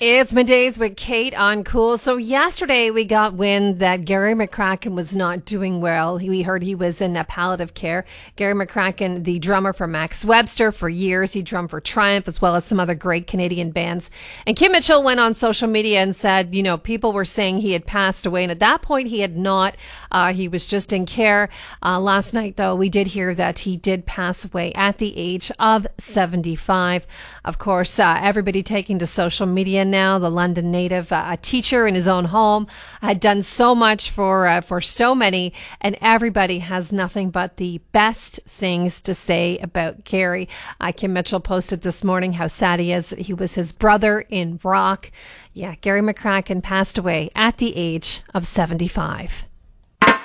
It's middays with Kate on Cool. So yesterday we got wind that Gary McCracken was not doing well. We heard he was in palliative care. Gary McCracken, the drummer for Max Webster for years. He drummed for Triumph as well as some other great Canadian bands. And Kim Mitchell went on social media and said, you know, people were saying he had passed away. And at that point he had not. He was just in care. Last night, though, we did hear that he did pass away at the age of 75. Of course, everybody taking to social media now. The London native, a teacher in his own home, had done so much for so many, and everybody has nothing but the best things to say about Gary. Kim Mitchell posted this morning how sad he is. He was his brother in rock. Yeah, Gary McCracken passed away at the age of 75.